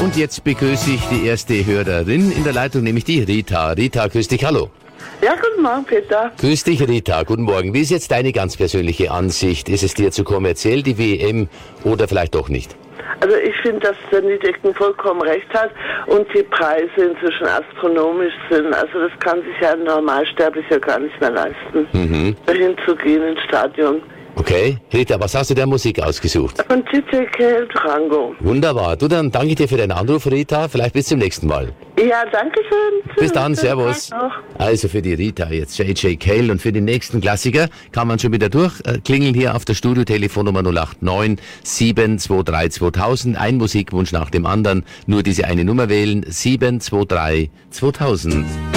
Und jetzt begrüße ich die erste Hörerin in der Leitung, nämlich die Rita. Rita, grüß dich, hallo. Ja, guten Morgen, Peter. Grüß dich, Rita, guten Morgen. Wie ist jetzt deine ganz persönliche Ansicht? Ist es dir zu kommerziell, die WM, oder vielleicht doch nicht? Also ich finde, dass der Niedecken vollkommen recht hat und die Preise inzwischen astronomisch sind. Also das kann sich ja ein Normalsterblicher gar nicht mehr leisten, dahin zu gehen ins Stadion. Okay. Rita, was hast du der Musik ausgesucht? Von J.J. Cale, Durango. Wunderbar. Du, dann danke ich dir für deinen Anruf, Rita. Vielleicht bis zum nächsten Mal. Ja, danke schön. Bis dann, servus. Also für die Rita jetzt J.J. Cale und für den nächsten Klassiker kann man schon wieder durchklingeln hier auf der Studio-Telefonnummer 089 723 2000. Ein Musikwunsch nach dem anderen. Nur diese eine Nummer wählen, 723 2000.